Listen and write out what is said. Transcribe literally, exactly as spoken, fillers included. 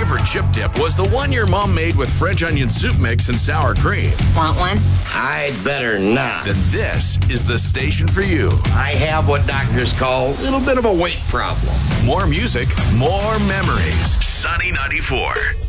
favorite chip dip was the one your mom made with French onion soup mix and sour cream, Want one? I'd better not. then this is the station for you. I have what doctors call a little bit of a weight problem. More music, more memories. Sunny ninety-four.